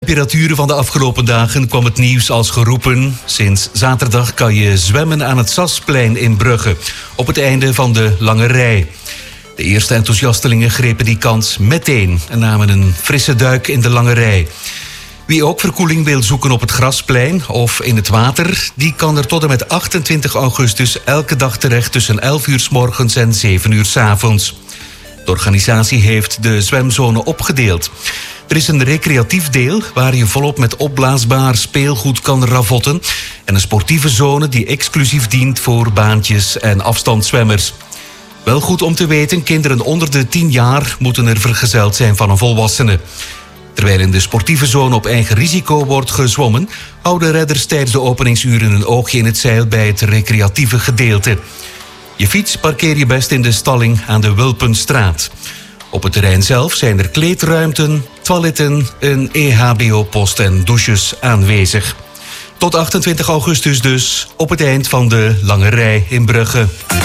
temperaturen van de afgelopen dagen kwam het nieuws als geroepen. Sinds zaterdag kan je zwemmen aan het Sasplein in Brugge, op het einde van de lange rij. De eerste enthousiastelingen grepen die kans meteen en namen een frisse duik in de lange rij. Wie ook verkoeling wil zoeken op het Grasplein of in het water, die kan er tot en met 28 augustus elke dag terecht tussen 11 uur 's morgens en 7 uur 's avonds. De organisatie heeft de zwemzone opgedeeld. Er is een recreatief deel waar je volop met opblaasbaar speelgoed kan ravotten en een sportieve zone die exclusief dient voor baantjes en afstandszwemmers. Wel goed om te weten, kinderen onder de 10 jaar moeten er vergezeld zijn van een volwassene. Terwijl in de sportieve zone op eigen risico wordt gezwommen, houden redders tijdens de openingsuren een oogje in het zeil bij het recreatieve gedeelte. Je fiets parkeer je best in de stalling aan de Wulpenstraat. Op het terrein zelf zijn er kleedruimten, toiletten, een EHBO-post en douches aanwezig. Tot 28 augustus dus, op het eind van de lange rij in Brugge.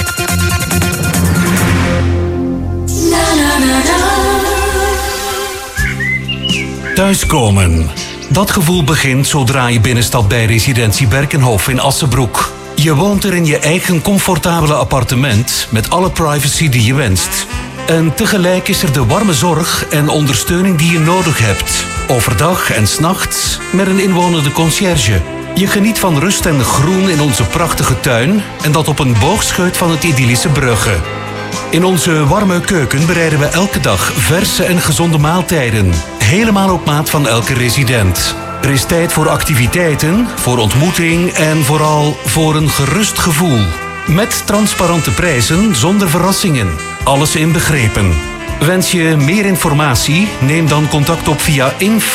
Thuiskomen. Dat gevoel begint zodra je binnenstapt bij residentie Berkenhof in Assenbroek. Je woont er in je eigen comfortabele appartement met alle privacy die je wenst. En tegelijk is er de warme zorg en ondersteuning die je nodig hebt. Overdag en 's nachts met een inwonende conciërge. Je geniet van rust en groen in onze prachtige tuin en dat op een boogscheut van het idyllische Brugge. In onze warme keuken bereiden we elke dag verse en gezonde maaltijden. Helemaal op maat van elke resident. Er is tijd voor activiteiten, voor ontmoeting en vooral voor een gerust gevoel. Met transparante prijzen zonder verrassingen. Alles inbegrepen. Wens je meer informatie? Neem dan contact op via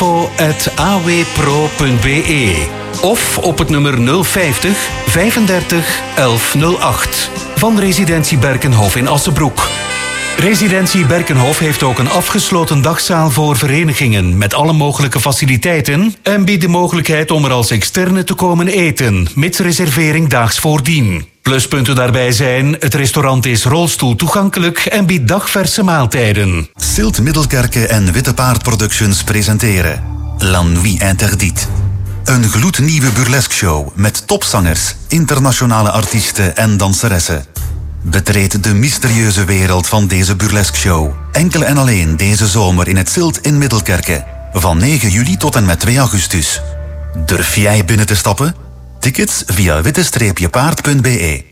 info@awpro.be of op het nummer 050 35 1108 van Residentie Berkenhof in Assenbroek. Residentie Berkenhof heeft ook een afgesloten dagzaal voor verenigingen met alle mogelijke faciliteiten en biedt de mogelijkheid om er als externe te komen eten, mits reservering daags voordien. Pluspunten daarbij zijn, het restaurant is rolstoel toegankelijk en biedt dagverse maaltijden. Silt Middelkerke en Witte Paard Productions presenteren La Nuit Interdite. Een gloednieuwe burlesque show met topzangers, internationale artiesten en danseressen. Betreed de mysterieuze wereld van deze burlesque show. Enkel en alleen deze zomer in het Silt in Middelkerke. Van 9 juli tot en met 2 augustus. Durf jij binnen te stappen? Tickets via witte-paard.be.